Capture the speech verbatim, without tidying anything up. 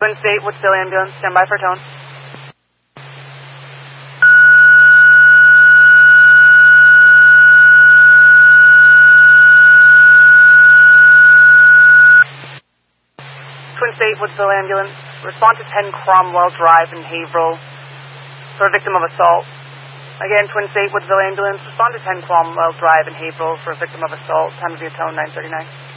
Twin State, Woodsville ambulance, stand by for tone. Twin State, Woodsville ambulance, respond to ten Cromwell Drive in Haverhill for a victim of assault. Again, Twin State, Woodsville ambulance, respond to ten Cromwell Drive in Haverhill for a victim of assault. Time of your tone, nine thirty-nine.